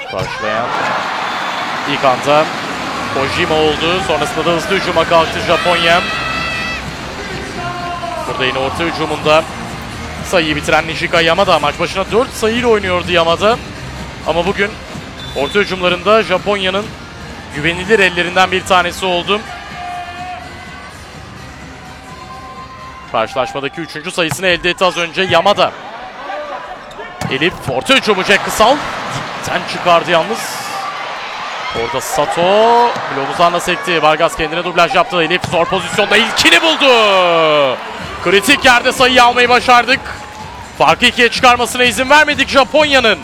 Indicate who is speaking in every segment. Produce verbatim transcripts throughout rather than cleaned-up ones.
Speaker 1: Başlayan ilk anda Ojima oldu. Sonrasında da hızlı hücuma kalktı Japonya. Burada yine orta hücumunda sayıyı bitiren Nishika Yamada. Maç başına dört sayıyla oynuyordu Yamada. Ama bugün orta hücumlarında Japonya'nın güvenilir ellerinden bir tanesi oldu. Karşılaşmadaki üçüncü sayısını elde etti az önce Yamada. Elif orta hücumu Jack Kısal. Dipten çıkardı yalnız. Orada Sato blomuzlarla sekti. Vargas kendine dublaj yaptı. Elif zor pozisyonda ilkini buldu. Kritik yerde sayı almayı başardık. Farkı ikiye çıkarmasına izin vermedik Japonya'nın.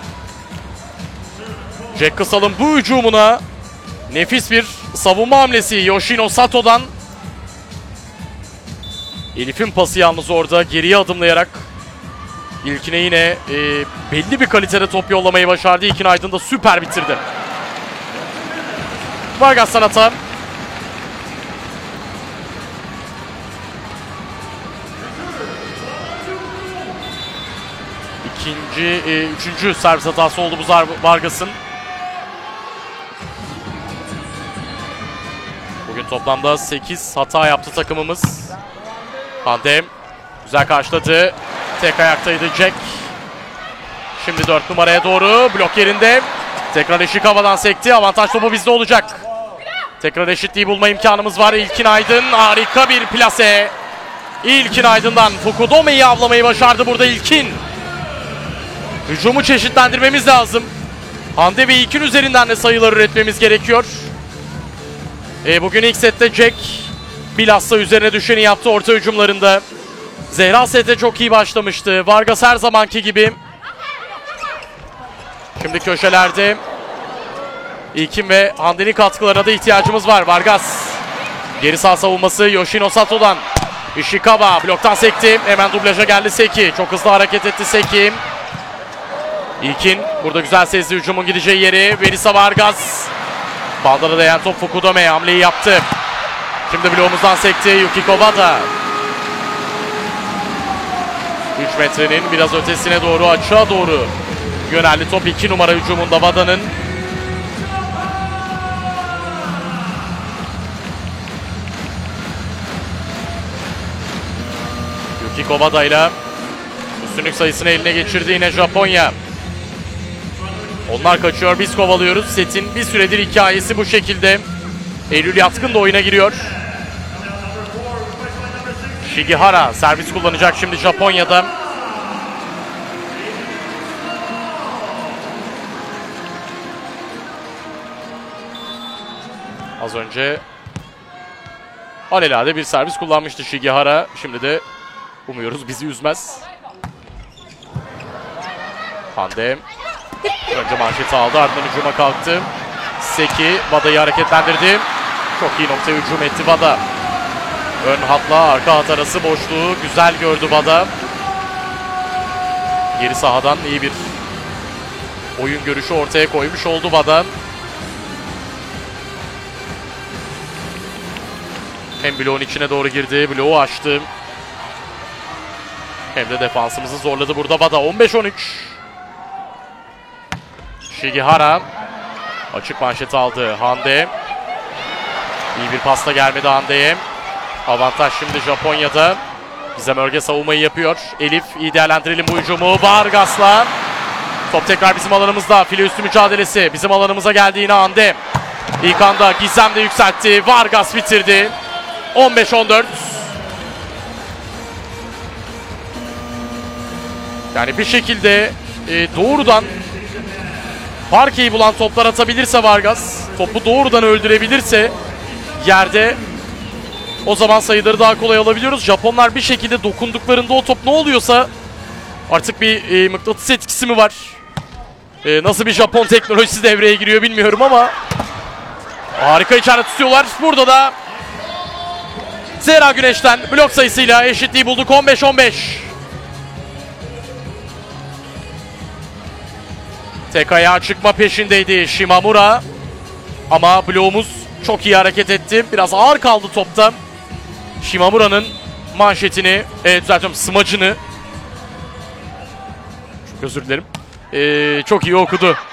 Speaker 1: Jack Kısal'ın bu hücumuna nefis bir savunma hamlesi Yoshino Sato'dan. Elif'in pası yalnız orada geriye adımlayarak İlkine yine e, belli bir kalitede top yollamayı başardı. İlkin Aydın da süper bitirdi. Vargas Sanata. İkinci, e, üçüncü servis hatası oldu bu Vargas'ın. Bugün toplamda sekiz hata yaptı takımımız. Handem güzel karşıladı. Tek ayaktaydı Jack. Şimdi dört numaraya doğru. Blok yerinde. Tekrar eşik havadan sekti. Avantaj topu bizde olacak. Tekrar eşitliği bulma imkanımız var. İlkin Aydın harika bir plase. İlkin Aydın'dan Fukudome'yi avlamayı başardı burada İlkin. Hücumu çeşitlendirmemiz lazım. Hande ve İlkin üzerinden de sayılar üretmemiz gerekiyor. E, bugün ilk sette Jack bilhassa üzerine düşeni yaptı orta hücumlarında. Zehra sete çok iyi başlamıştı. Vargas her zamanki gibi. Şimdi köşelerde İlkin ve Hande'nin katkılarına da ihtiyacımız var. Vargas. Geri sağ savunması Yoshino Sato'dan. Ishikawa bloktan sekti. Hemen dublaja geldi Seki. Çok hızlı hareket etti Seki. İlkin burada güzel sezdi hücumun gideceği yeri. Verisa Vargas. Bandana değen top Fukudome hamleyi yaptı. Şimdi bloğumuzdan sekti Yuki Kobada. üç metrenin biraz ötesine doğru, açığa doğru yöneldi top. iki numara hücumunda Vada'nın. Yuki Kobada ile üstünlük sayısını eline geçirdi yine Japonya. Onlar kaçıyor, biz kovalıyoruz. Setin bir süredir hikayesi bu şekilde. Eylül Yatkın da oyuna giriyor. Shigihara servis kullanacak şimdi Japonya'da. Az önce alelade bir servis kullanmıştı Shigihara. Şimdi de umuyoruz bizi üzmez. Hande önce manşeti aldı, ardından hücuma kalktı. Seki Vada'yı hareketlendirdi. Çok iyi noktaya hücum etti Vada. Ön hatla arka hat arası boşluğu güzel gördü Vada. Geri sahadan iyi bir oyun görüşü ortaya koymuş oldu Vada. Hem bloğun içine doğru girdi, bloğu açtı. Hem de defansımızı zorladı burada Vada. on beş on üç. Shigihara açık manşeti aldı. Hande. İyi bir pasta gelmedi Hande'ye. Avantaj şimdi Japonya'da. Bize bölge savunmayı yapıyor. Elif iyi değerlendirelim bu hücumu. Vargas'la. Top tekrar bizim alanımızda. File üstü mücadelesi. Bizim alanımıza geldi yine Hande. İlk anda Gizem de yükseltti. Vargas bitirdi. on beş on dört. Yani bir şekilde e, doğrudan parkeyi bulan toplar atabilirse Vargas, topu doğrudan öldürebilirse yerde, o zaman sayıları daha kolay alabiliyoruz. Japonlar bir şekilde dokunduklarında o top ne oluyorsa artık bir e, mıknatıs etkisi mi var? E, nasıl bir Japon teknolojisi devreye giriyor bilmiyorum ama harika içeride tutuyorlar. Burada da Zehra Güneş'ten blok sayısıyla eşitliği bulduk. on beş on beş. Tek ayağa çıkma peşindeydi Shimamura. Ama bloğumuz çok iyi hareket etti. Biraz ağır kaldı topta. Shimamura'nın manşetini, e, düzeltiyorum, smacını, çok özür dilerim, e, çok iyi okudu.